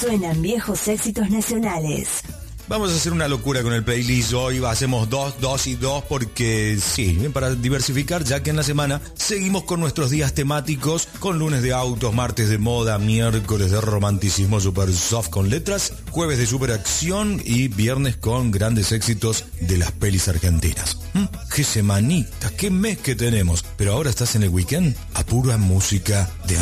Suenan viejos éxitos nacionales. Vamos a hacer una locura con el playlist hoy, hacemos 2 y 2 porque sí, para diversificar, ya que en la semana seguimos con nuestros días temáticos, con lunes de autos, martes de moda, miércoles de romanticismo super soft con letras, jueves de superacción y viernes con grandes éxitos de las pelis argentinas. ¡Qué semanita, qué mes que tenemos! Pero ahora estás en el weekend a pura música de